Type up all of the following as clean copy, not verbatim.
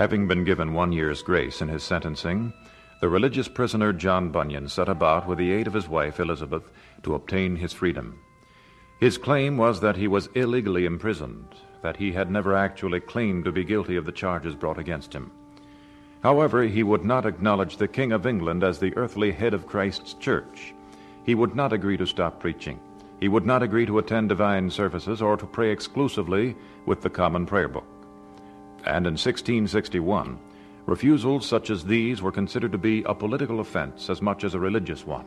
Having been given 1 year's grace in his sentencing, the religious prisoner John Bunyan set about, with the aid of his wife Elizabeth, to obtain his freedom. His claim was that he was illegally imprisoned, that he had never actually claimed to be guilty of the charges brought against him. However, he would not acknowledge the King of England as the earthly head of Christ's church. He would not agree to stop preaching. He would not agree to attend divine services or to pray exclusively with the Common Prayer Book. And in 1661, refusals such as these were considered to be a political offense as much as a religious one.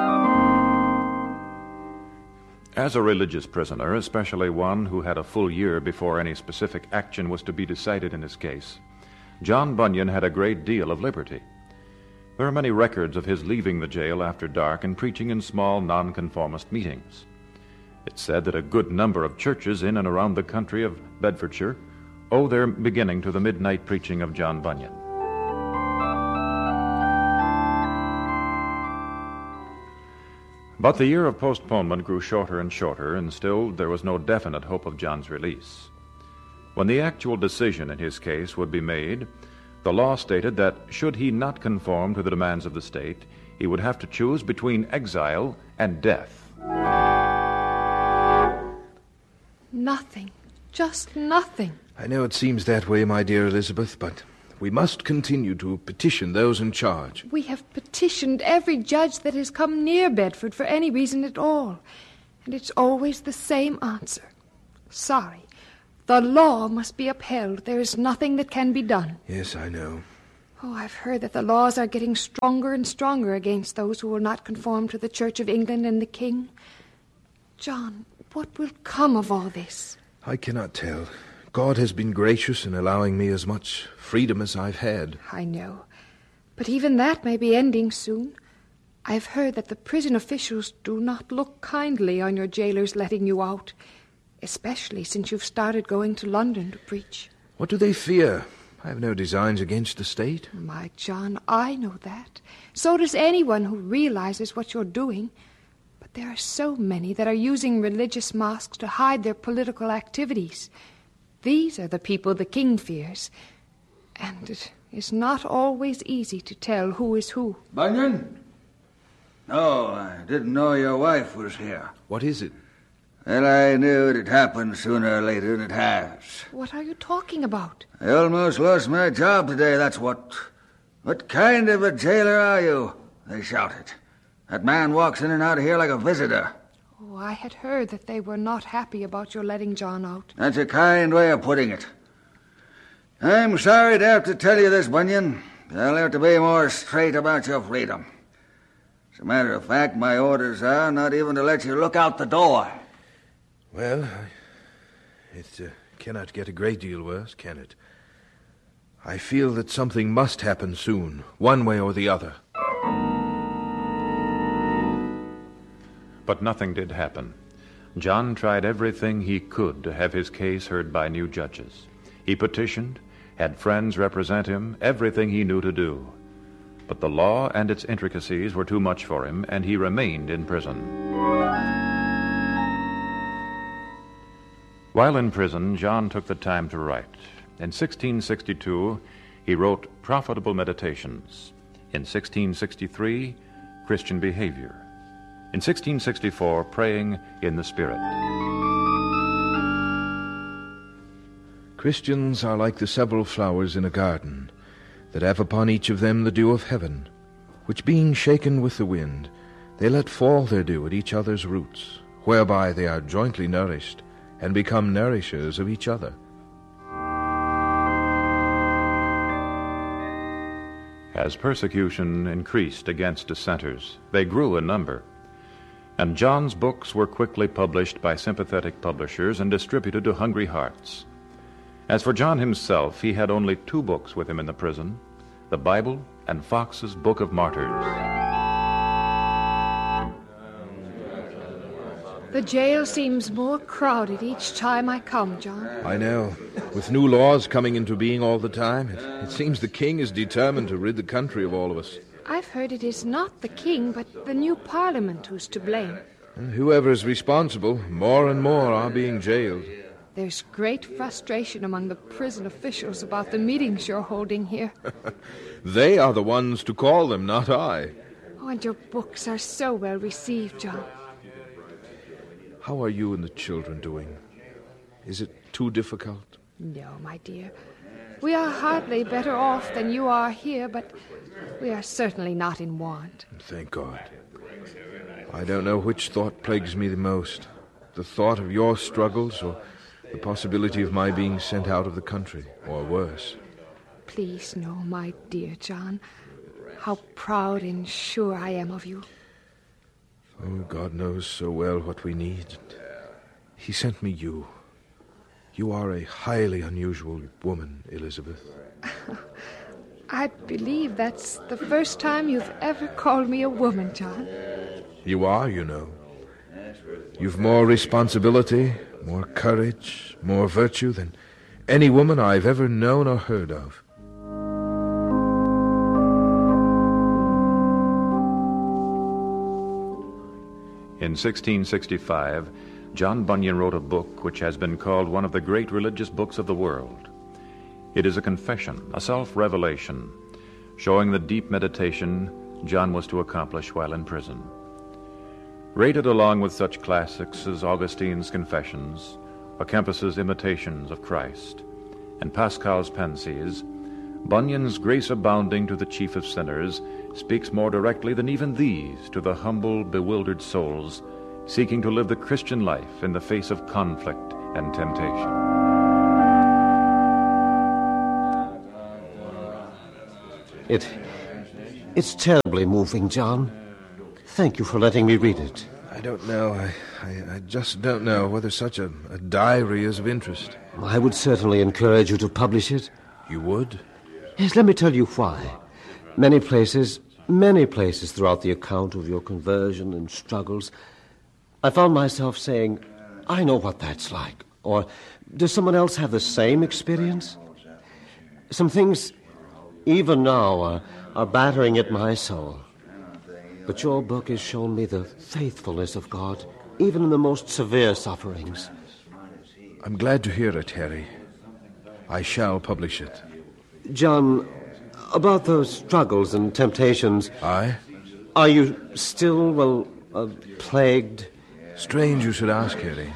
As a religious prisoner, especially one who had a full year before any specific action was to be decided in his case, John Bunyan had a great deal of liberty. There are many records of his leaving the jail after dark and preaching in small nonconformist meetings. It's said that a good number of churches in and around the country of Bedfordshire owe their beginning to the midnight preaching of John Bunyan. But the year of postponement grew shorter and shorter, and still there was no definite hope of John's release. When the actual decision in his case would be made, the law stated that should he not conform to the demands of the state, he would have to choose between exile and death. Nothing. Just nothing. I know it seems that way, my dear Elizabeth, but we must continue to petition those in charge. We have petitioned every judge that has come near Bedford for any reason at all, and it's always the same answer. Sorry. The law must be upheld. There is nothing that can be done. Yes, I know. Oh, I've heard that the laws are getting stronger and stronger against those who will not conform to the Church of England and the King. John, what will come of all this? I cannot tell. God has been gracious in allowing me as much freedom as I've had. I know. But even that may be ending soon. I've heard that the prison officials do not look kindly on your jailers letting you out, especially since you've started going to London to preach. What do they fear? I have no designs against the state. My John, I know that. So does anyone who realizes what you're doing. But there are so many that are using religious masks to hide their political activities. These are the people the king fears. And it is not always easy to tell who is who. Bunyan? No, I didn't know your wife was here. What is it? Well, I knew it'd happen sooner or later, and it has. What are you talking about? I almost lost my job today, that's what. What kind of a jailer are you? They shouted. That man walks in and out of here like a visitor. Oh, I had heard that they were not happy about your letting John out. That's a kind way of putting it. I'm sorry to have to tell you this, Bunyan. I'll have to be more straight about your freedom. As a matter of fact, my orders are not even to let you look out the door. Well, it cannot get a great deal worse, can it? I feel that something must happen soon, one way or the other. But nothing did happen. John tried everything he could to have his case heard by new judges. He petitioned, had friends represent him, everything he knew to do. But the law and its intricacies were too much for him, and he remained in prison. While in prison, John took the time to write. In 1662, he wrote Profitable Meditations. In 1663, Christian Behavior. In 1664, Praying in the Spirit. Christians are like the several flowers in a garden, that have upon each of them the dew of heaven, which being shaken with the wind, they let fall their dew at each other's roots, whereby they are jointly nourished, and become nourishers of each other. As persecution increased against dissenters, they grew in number, and John's books were quickly published by sympathetic publishers and distributed to hungry hearts. As for John himself, he had only 2 books with him in the prison, the Bible and Fox's Book of Martyrs. The jail seems more crowded each time I come, John. I know. With new laws coming into being all the time, it seems the king is determined to rid the country of all of us. I've heard it is not the king, but the new parliament who's to blame. And whoever is responsible, more and more are being jailed. There's great frustration among the prison officials about the meetings you're holding here. They are the ones to call them, not I. Oh, and your books are so well received, John. How are you and the children doing? Is it too difficult? No, my dear. We are hardly better off than you are here, but we are certainly not in want. Thank God. I don't know which thought plagues me the most, the thought of your struggles or the possibility of my being sent out of the country, or worse. Please know, my dear John, how proud and sure I am of you. Oh, God knows so well what we need. He sent me you. You are a highly unusual woman, Elizabeth. I believe that's the first time you've ever called me a woman, John. You are, you know. You've more responsibility, more courage, more virtue than any woman I've ever known or heard of. In 1665, John Bunyan wrote a book which has been called one of the great religious books of the world. It is a confession, a self-revelation, showing the deep meditation John was to accomplish while in prison. Rated along with such classics as Augustine's Confessions, or Kempis's Imitations of Christ, and Pascal's Pansies, Bunyan's Grace Abounding to the Chief of Sinners speaks more directly than even these to the humble, bewildered souls seeking to live the Christian life in the face of conflict and temptation. It's terribly moving, John. Thank you for letting me read it. I don't know. I just don't know whether such a diary is of interest. I would certainly encourage you to publish it. You would? Yes, let me tell you why. Many places throughout the account of your conversion and struggles, I found myself saying, I know what that's like. Or, does someone else have the same experience? Some things, even now, are battering at my soul. But your book has shown me the faithfulness of God, even in the most severe sufferings. I'm glad to hear it, Harry. I shall publish it. John, about those struggles and temptations... Aye? Are you still, plagued? Strange you should ask, Harry.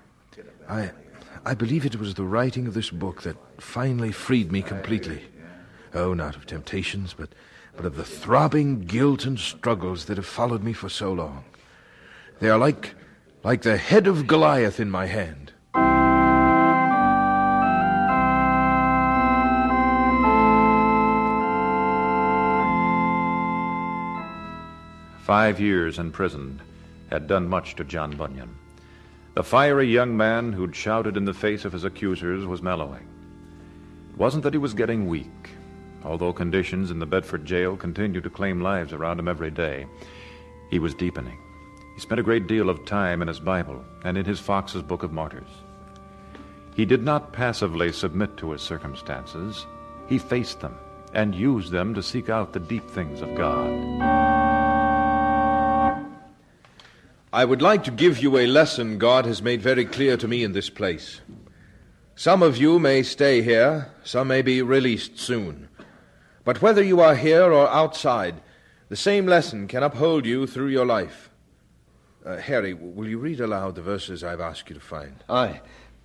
I believe it was the writing of this book that finally freed me completely. Oh, not of temptations, but of the throbbing guilt and struggles that have followed me for so long. They are like the head of Goliath in my hand. "5 years in prison had done much to John Bunyan. The fiery young man who'd shouted in the face of his accusers was mellowing. It wasn't that he was getting weak, although conditions in the Bedford jail continued to claim lives around him every day. He was deepening. He spent a great deal of time in his Bible and in his Fox's Book of Martyrs. He did not passively submit to his circumstances. He faced them and used them to seek out the deep things of God. I would like to give you a lesson God has made very clear to me in this place. Some of you may stay here, some may be released soon. But whether you are here or outside, the same lesson can uphold you through your life. Harry, will you read aloud the verses I've asked you to find? Aye.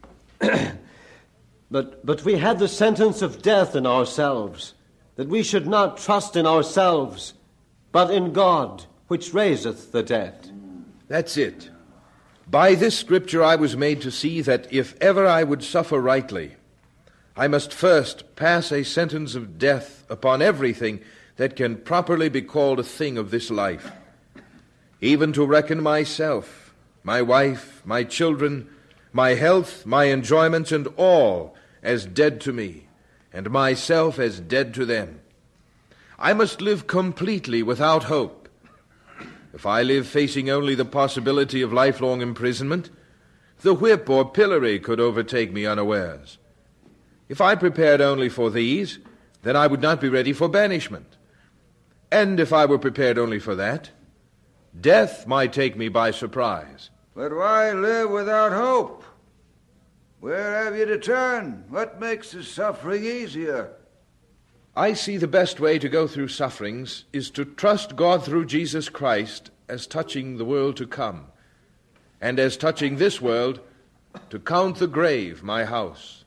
But we had the sentence of death in ourselves, that we should not trust in ourselves, but in God, which raiseth the dead. That's it. By this scripture I was made to see that if ever I would suffer rightly, I must first pass a sentence of death upon everything that can properly be called a thing of this life, even to reckon myself, my wife, my children, my health, my enjoyments, and all as dead to me, and myself as dead to them. I must live completely without hope. If I live facing only the possibility of lifelong imprisonment, the whip or pillory could overtake me unawares. If I prepared only for these, then I would not be ready for banishment. And if I were prepared only for that, death might take me by surprise. But why live without hope? Where have you to turn? What makes the suffering easier? I see the best way to go through sufferings is to trust God through Jesus Christ as touching the world to come, and as touching this world, to count the grave my house.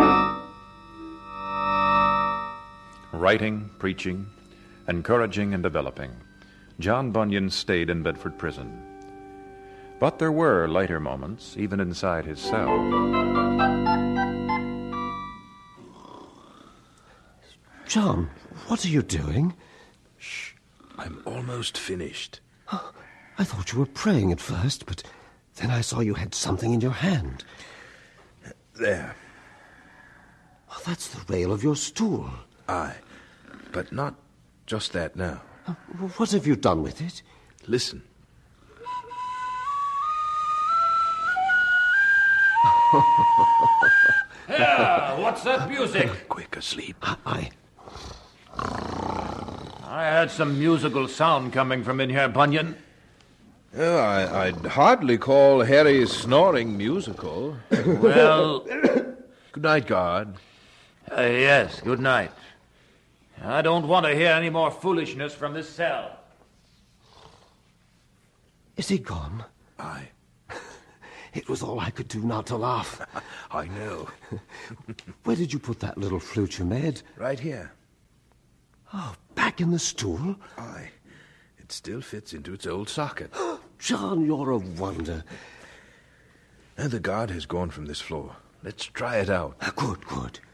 Writing, preaching, encouraging, and developing, John Bunyan stayed in Bedford Prison. But there were lighter moments, even inside his cell. John, what are you doing? Shh, I'm almost finished. Oh, I thought you were praying at first, but then I saw you had something in your hand. There. Oh, that's the rail of your stool. Aye, but not just that now. What have you done with it? Listen. Yeah, what's that music? Quick, asleep. I had some musical sound coming from in here, Bunyan. Oh, I'd hardly call Harry's snoring musical. Well... Good night, guard. Yes, good night. I don't want to hear any more foolishness from this cell. Is he gone? Aye. It was all I could do not to laugh. I know. Where did you put that little flute you made? Right here. Oh, back in the stool? Aye. It still fits into its old socket. John, you're a wonder. And the guard has gone from this floor. Let's try it out. Good, good.